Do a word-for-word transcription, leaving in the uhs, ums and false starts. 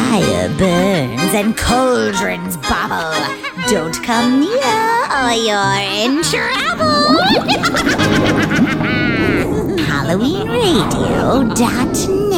Fire burns and cauldrons bubble. Don't come near or you're in trouble. Halloween Radio dot